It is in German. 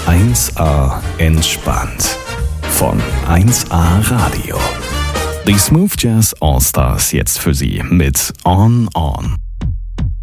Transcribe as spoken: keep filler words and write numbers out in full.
eins A entspannt von eins A Radio. Die Smooth Jazz All Stars jetzt für Sie mit On On.